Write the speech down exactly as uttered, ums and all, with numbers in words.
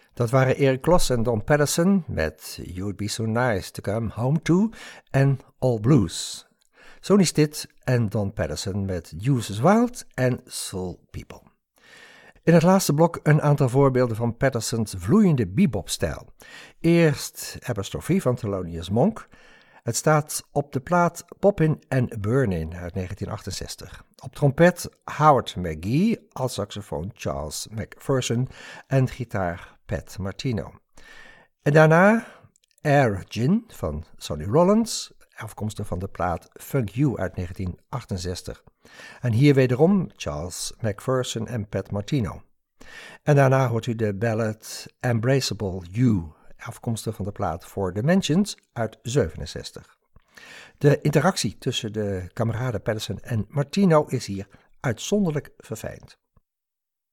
Dat waren Eric Kloss en Don Patterson met You'd Be So Nice To Come Home To en All Blues. Sonny Stitt en Don Patterson met Youth Is Wild en Soul People. In het laatste blok een aantal voorbeelden van Patterson's vloeiende bebop-stijl. Eerst Apostrophe van Thelonious Monk. Het staat op de plaat Poppin' and Burnin' uit negentien achtenzestig. Op trompet Howard McGee, als saxofoon Charles McPherson en gitaar Pat Martino. En daarna Air Gin van Sonny Rollins, afkomstig van de plaat Funk You uit negentien achtenzestig. En hier wederom Charles McPherson en Pat Martino. En daarna hoort u de ballad Embraceable You, afkomstig van de plaat Four Dimensions uit zevenenzestig. De interactie tussen de kameraden Patterson en Martino is hier uitzonderlijk verfijnd.